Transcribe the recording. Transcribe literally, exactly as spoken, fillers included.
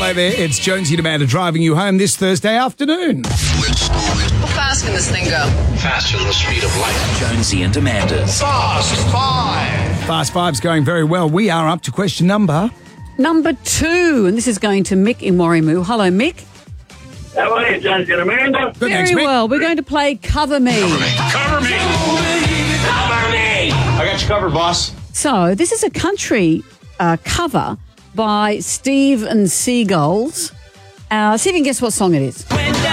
Hello there, it's Jonesy and Amanda driving you home this Thursday afternoon. How fast can this thing go? Faster than the speed of light. Jonesy and Amanda's Fast Five. Fast Five's going very well. We are up to question number... Number two, and this is going to Mick in Warrimoo. Hello, Mick. How are you, Jonesy and Amanda? Good, Very thanks, Mick. well. We're going to play Cover Me. Cover me. Cover me. Cover me. I got you covered, boss. So this is a country uh, cover by Steve and Seagulls. Uh, see if you can guess what song it is. When